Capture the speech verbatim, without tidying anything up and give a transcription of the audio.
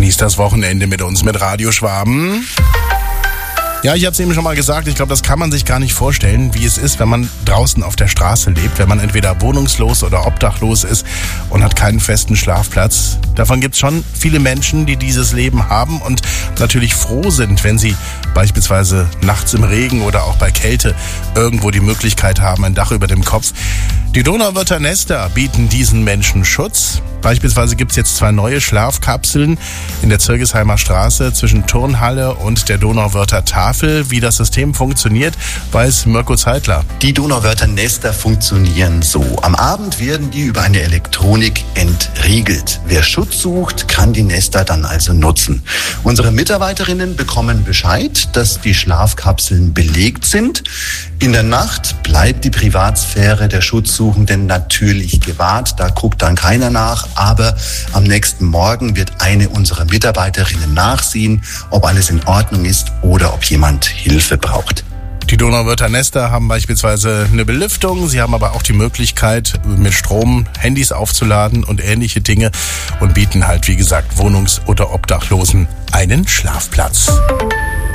Genießt das Wochenende mit uns, mit Radio Schwaben. Ja, ich habe es eben schon mal gesagt, ich glaube, das kann man sich gar nicht vorstellen, wie es ist, wenn man draußen auf der Straße lebt, wenn man entweder wohnungslos oder obdachlos ist und hat keinen festen Schlafplatz. Davon gibt es schon viele Menschen, die dieses Leben haben und natürlich froh sind, wenn sie beispielsweise nachts im Regen oder auch bei Kälte irgendwo die Möglichkeit haben, ein Dach über dem Kopf. Die Donauwörther Nester bieten diesen Menschen Schutz. Beispielsweise gibt es jetzt zwei neue Schlafkapseln in der Zirgesheimer Straße zwischen Turnhalle und der Donauwörther Tafel. Wie das System funktioniert, weiß Mirko Zeitler. Die Donauwörther Nester funktionieren so. Am Abend werden die über eine Elektronik entriegelt. Wer Schutz sucht, kann die Nester dann also nutzen. Unsere Mitarbeiterinnen bekommen Bescheid, dass die Schlafkapseln belegt sind. In der Nacht bleibt die Privatsphäre der Schutzsuchenden natürlich gewahrt. Da guckt dann keiner nach. Aber am nächsten Morgen wird eine unserer Mitarbeiterinnen nachsehen, ob alles in Ordnung ist oder ob jemand Hilfe braucht. Die Donauwörther Nester haben beispielsweise eine Belüftung. Sie haben aber auch die Möglichkeit, mit Strom Handys aufzuladen und ähnliche Dinge und bieten halt, wie gesagt, Wohnungs- oder Obdachlosen einen Schlafplatz.